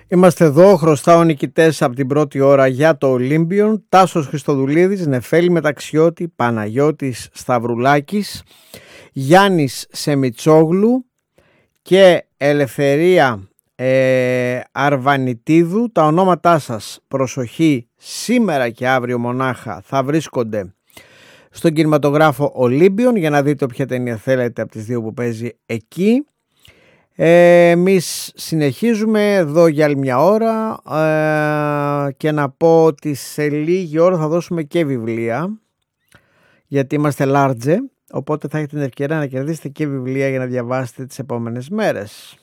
Είμαστε εδώ, χρωστάω νικητές από την πρώτη ώρα για το Ολύμπιον. Τάσος Χριστοδουλίδης, Νεφέλη Μεταξιώτη, Παναγιώτης Σταυρουλάκης, Γιάννης Σεμιτσόγλου και Ελευθερία Αρβανιτίδου. Τα ονόματά σας, προσοχή, σήμερα και αύριο μονάχα θα βρίσκονται στον κινηματογράφο Ολύμπιον για να δείτε όποια ταινία θέλετε από τις δύο που παίζει εκεί. Εμείς συνεχίζουμε εδώ για άλλη μια ώρα και να πω ότι σε λίγη ώρα θα δώσουμε και βιβλία, γιατί είμαστε large, οπότε θα έχετε την ευκαιρία να κερδίσετε και βιβλία για να διαβάσετε τις επόμενες μέρες.